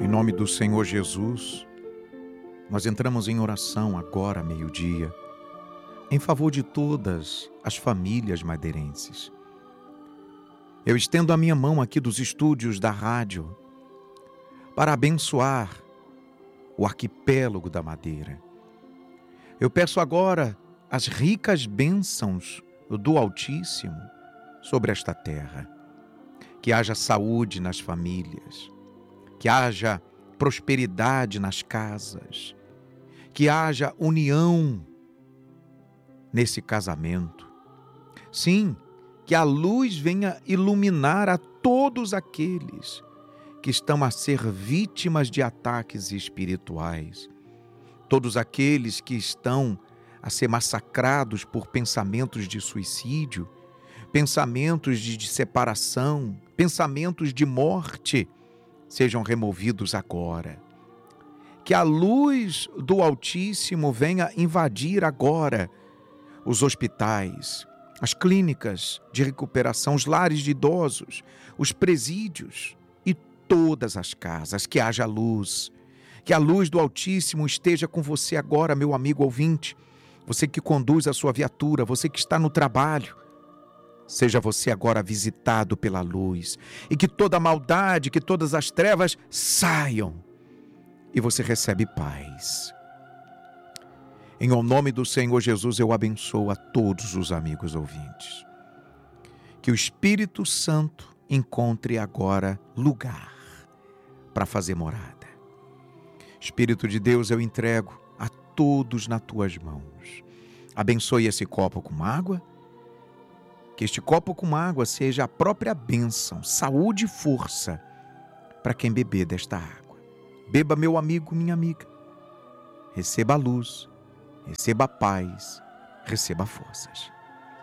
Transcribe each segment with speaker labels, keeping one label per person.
Speaker 1: Em nome do Senhor Jesus, nós entramos em oração agora, meio-dia, em favor de todas as famílias madeirenses. Eu estendo a minha mão aqui dos estúdios da rádio para abençoar o arquipélago da Madeira. Eu peço agora as ricas bênçãos do Altíssimo sobre esta terra. Que haja saúde nas famílias, que haja prosperidade nas casas, que haja união nesse casamento. Sim, que a luz venha iluminar a todos aqueles que estão a ser vítimas de ataques espirituais, todos aqueles que estão a ser massacrados por pensamentos de suicídio, pensamentos de separação, pensamentos de morte, sejam removidos agora. Que a luz do Altíssimo venha invadir agora os hospitais, as clínicas de recuperação, os lares de idosos, os presídios e todas as casas. Que haja luz, que a luz do Altíssimo esteja com você agora, meu amigo ouvinte, você que conduz a sua viatura, você que está no trabalho. Seja você agora visitado pela luz e que toda a maldade, que todas as trevas saiam e você recebe paz. Em nome do Senhor Jesus, eu abençoo a todos os amigos ouvintes. Que o Espírito Santo encontre agora lugar para fazer morada. Espírito de Deus, eu entrego a todos nas tuas mãos. Abençoe esse copo com água. Que este copo com água seja a própria bênção, saúde e força para quem beber desta água. Beba, meu amigo, minha amiga. Receba a luz, receba a paz, receba forças.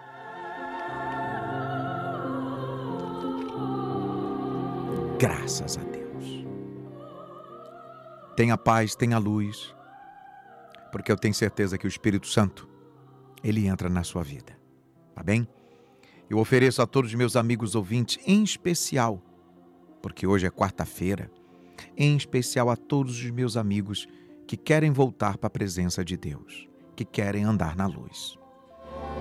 Speaker 1: Graças a Deus. Tenha paz, tenha luz, porque eu tenho certeza que o Espírito Santo, ele entra na sua vida. Tá bem? Eu ofereço a todos os meus amigos ouvintes, em especial, porque hoje é quarta-feira, em especial a todos os meus amigos que querem voltar para a presença de Deus, que querem andar na luz.